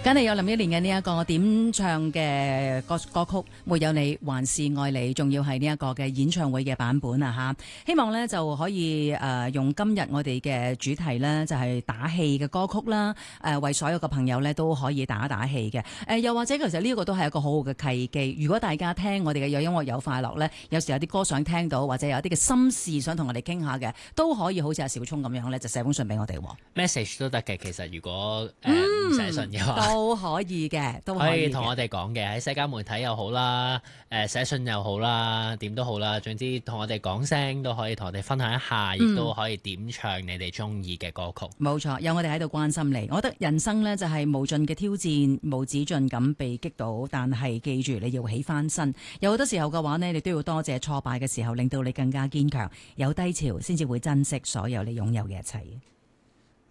梗係有林憶蓮嘅呢一個點唱嘅歌曲《沒有你還是愛你》，仲要係呢一個嘅演唱會嘅版本啊吓！希望呢就可以用今日我哋嘅主題呢，就係打氣嘅歌曲啦，為所有嘅朋友呢都可以打打氣嘅。又或者其實呢個都係一個好好嘅契機。如果大家聽我哋嘅有音樂有快樂呢，有時有啲歌想聽到，或者有啲嘅心事想同我哋傾下嘅，都可以好似阿小聰咁樣呢，就寫封信俾我哋。 message 都得嘅，其實如果唔寫信嘅話， 都可以嘅，都可以同我哋講嘅，喺社交媒體又好啦，寫信又好啦，點都好啦，總之同我哋講聲都可以，同我哋分享一下，亦都可以點唱你哋中意嘅歌曲。 冇錯，有我哋喺度關心你。我覺得人生呢就係無盡嘅挑戰，無止盡咁被擊倒，但係記住你要起翻身。有好多時候嘅話呢，你都要多謝挫敗嘅時候，令到你更加堅強。有低潮先至會珍惜所有你擁有嘅一切。